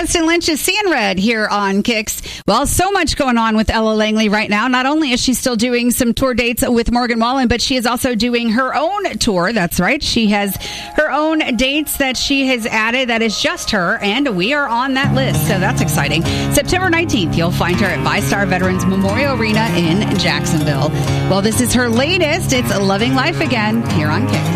Preston Lynch is seeing red here on Kicks. Well, so much going on with Ella Langley right now. Not only is she still doing some tour dates with Morgan Wallen, but she is also doing her own tour. That's right. She has her own dates that she has added that is just her, and we are on that list. So that's exciting. September 19th, you'll find her at VyStar Veterans Memorial Arena in Jacksonville. Well, this is her latest. It's Loving Life Again here on Kicks.